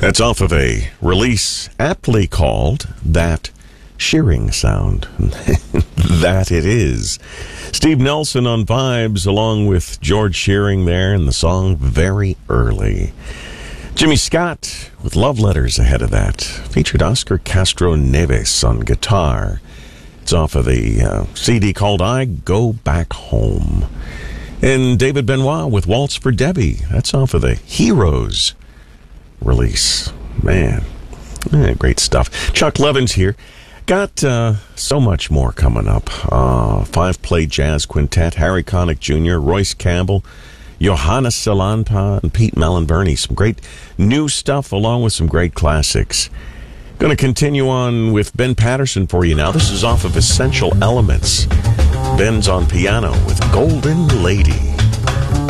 That's off of a release aptly called That Shearing Sound. That it is. Steve Nelson on Vibes along with George Shearing there in the song Very Early. Jimmy Scott with Love Letters ahead of that. Featured Oscar Castro Neves on guitar. It's off of the CD called I Go Back Home. And David Benoit with Waltz for Debbie. That's off of the Heroes release. Man, great stuff. Chuck Levin's here. Got so much more coming up. Five-play jazz quintet, Harry Connick Jr., Royce Campbell, Johannes Salanpa, and Pete Malin-Burney. Some great new stuff along with some great classics. Going to continue on with Ben Patterson for you now. This is off of Essential Elements. Ben's on piano with Golden Lady.